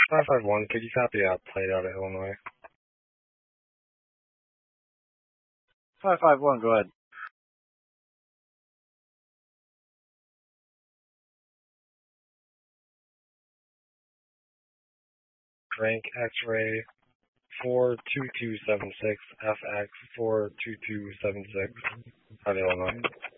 551, could you copy out played out of Illinois? 551, go ahead. Rank X-ray 42276, FX 42276, out of Illinois.